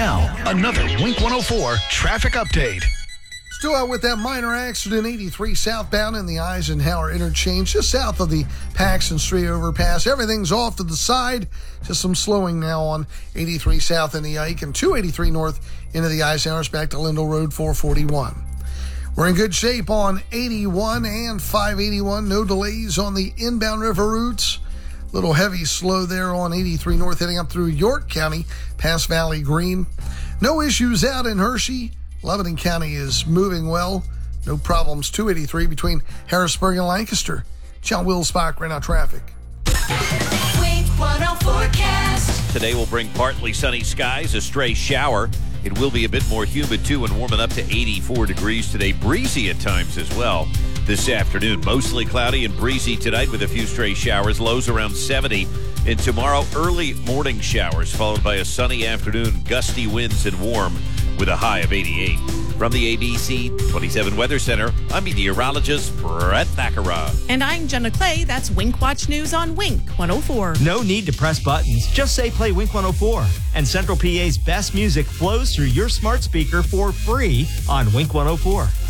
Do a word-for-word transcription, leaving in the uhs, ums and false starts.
Now, another Wink one oh four traffic update. Still out with that minor accident, eighty-three southbound in the Eisenhower interchange, just south of the Paxton Street overpass. Everything's off to the side. Just some slowing now on eighty-three south in the Ike and two eighty-three north into the Eisenhowers back to Lindell Road four forty-one. We're in good shape on eighty-one and five eighty-one. No delays on the inbound river routes. Little heavy slow there on eighty-three north heading up through York County past Valley Green. No issues out in Hershey. Lebanon County is moving well. No problems. two eighty-three between Harrisburg and Lancaster. John Wills-Bach, right now traffic. Wink one oh forecast. Today will bring partly sunny skies, a stray shower. It will be a bit more humid, too, and warming up to eighty-four degrees today. Breezy at times as well this afternoon. Mostly cloudy and breezy tonight with a few stray showers. Lows around seventy. And tomorrow, early morning showers, followed by a sunny afternoon, gusty winds and warm with a high of eighty-eight. From the A B C twenty-seven Weather Center, I'm meteorologist Brett Thakara. And I'm Jenna Clay. That's Wink Watch News on Wink one oh four. No need to press buttons. Just say play Wink one oh four. And Central P A's best music flows through your smart speaker for free on Wink one oh four.